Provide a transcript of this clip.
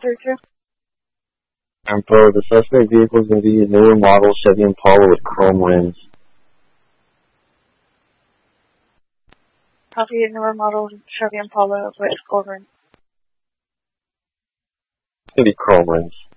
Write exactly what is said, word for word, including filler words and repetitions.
through to? And bro, the suspect vehicle is going to be a newer model Chevy Impala with chrome rims. Copy a newer model Chevy Impala with gold rims. It's going to be chrome rims.